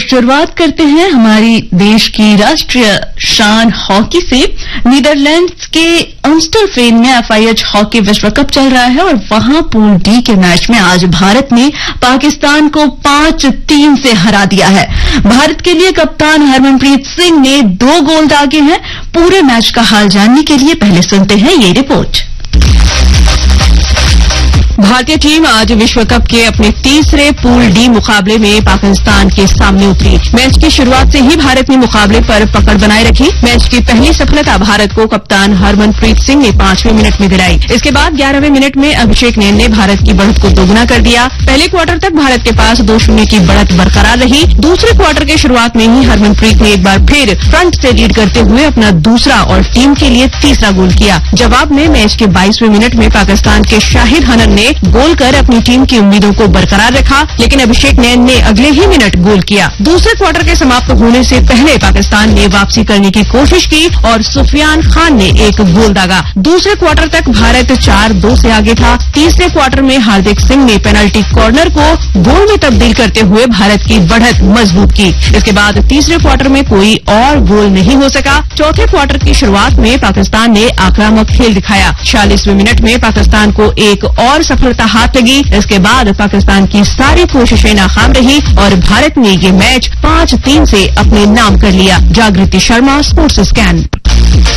शुरुआत करते हैं हमारी देश की राष्ट्रीय शान हॉकी से। नीदरलैंड्स के अम्स्टरवेन में FIH हॉकी विश्व कप चल रहा है और वहां पूल डी के मैच में आज भारत ने पाकिस्तान को 5-3 से हरा दिया है। भारत के लिए कप्तान हरमनप्रीत सिंह ने 2 गोल दागे हैं। पूरे मैच का हाल जानने के लिए पहले सुनते हैं ये रिपोर्ट। भारतीय टीम आज विश्व कप के अपने तीसरे पूल डी मुकाबले में पाकिस्तान के सामने उतरी। मैच की शुरुआत से ही भारत ने मुकाबले पर पकड़ बनाए रखी। मैच की पहली सफलता भारत को कप्तान हरमनप्रीत सिंह ने 5वें मिनट में दिलाई। इसके बाद 11वें मिनट में अभिषेक नैन ने भारत की बढ़त को दोगुना कर दिया। पहले क्वार्टर तक भारत के पास 2-0 की बढ़त बरकरार रही। दूसरे क्वार्टर के शुरुआत में ही हरमनप्रीत ने एक बार फिर फ्रंट से लीड करते हुए अपना दूसरा और टीम के लिए तीसरा गोल किया। जवाब में मैच के 22वें मिनट में पाकिस्तान के शाहिद हनन ने गोल कर अपनी टीम की उम्मीदों को बरकरार रखा, लेकिन अभिषेक नैन ने अगले ही मिनट गोल किया। दूसरे क्वार्टर के समाप्त होने से पहले पाकिस्तान ने वापसी करने की कोशिश की और सुफियान खान ने एक गोल दागा। दूसरे क्वार्टर तक भारत 4-2 से आगे था। तीसरे क्वार्टर में हार्दिक सिंह ने पेनल्टी कॉर्नर को गोल में तब्दील करते हुए भारत की बढ़त मजबूत की। इसके बाद तीसरे क्वार्टर में कोई और गोल नहीं हो सका। चौथे क्वार्टर की शुरुआत में पाकिस्तान ने आक्रामक खेल दिखाया। 46वें मिनट में पाकिस्तान को एक और सफलता हाथ लगी। इसके बाद पाकिस्तान की सारी कोशिशें नाकाम रही और भारत ने ये मैच 5-3 से अपने नाम कर लिया। जागृति शर्मा, स्पोर्ट्स स्कैन।